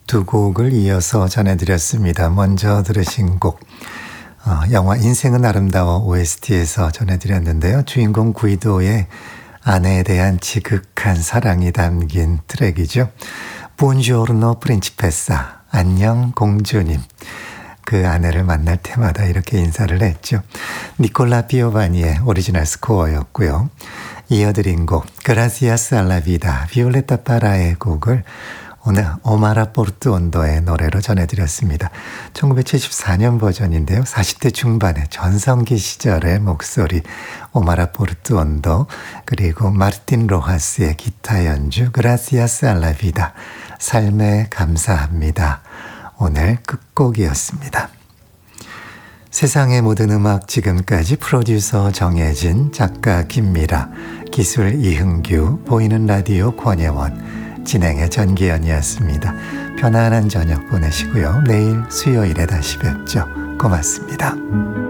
두 곡을 이어서 전해드렸습니다. 먼저 들으신 곡 영화 인생은 아름다워 OST에서 전해드렸는데요. 주인공 구이도의 아내에 대한 지극한 사랑이 담긴 트랙이죠. Buongiorno principessa, 안녕 공주님. 그 아내를 만날 때마다 이렇게 인사를 했죠. 니콜라 피오바니의 오리지널 스코어였고요. 이어드린 곡 Gracias a la vida, 비올레타 파라의 곡을 오늘 오마라 포르투온도의 노래로 전해드렸습니다. 1974년 버전인데요. 40대 중반의 전성기 시절의 목소리 오마라 포르투온도 그리고 마르틴 로하스의 기타 연주 Gracias a la vida, 삶에 감사합니다. 오늘 끝곡이었습니다. 세상의 모든 음악 지금까지 프로듀서 정혜진, 작가 김미라, 기술 이흥규, 보이는 라디오 권혜원, 진행의 전기현이었습니다. 편안한 저녁 보내시고요. 내일 수요일에 다시 뵙죠. 고맙습니다.